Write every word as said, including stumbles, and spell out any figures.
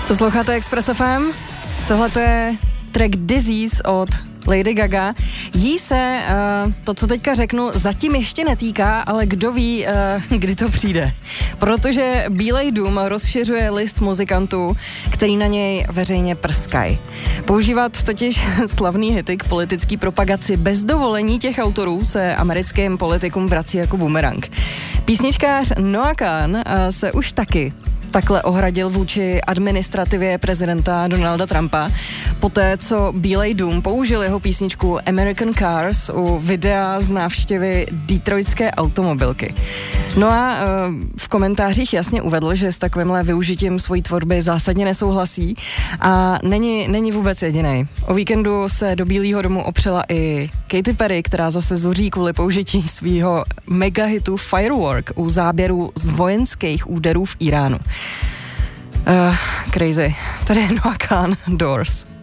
Posloucháte Express F M? Tohle to je track Disease od Lady Gaga. Jí se uh, to, co teďka řeknu, zatím ještě netýká, ale kdo ví, uh, kdy to přijde. Protože Bílej dům rozšiřuje list muzikantů, který na něj veřejně prskají. Používat totiž slavný hity k politický propagaci bez dovolení těch autorů se americkým politikům vrací jako bumerang. Písničkář Noah Kahan uh, se už taky takhle ohradil vůči administrativě prezidenta Donalda Trumpa, poté co Bílej dům použil jeho písničku American Cars u videa z návštěvy detroitské automobilky. No a v komentářích jasně uvedl, že s takovýmhle využitím svojí tvorby zásadně nesouhlasí a není, není vůbec jedinej. O víkendu se do Bílého domu opřela i Katy Perry, která zase zuří kvůli použití svýho megahitu Firework u záběru z vojenských úderů v Iránu. Uh, crazy. Tady je Noah Kahan, Doors.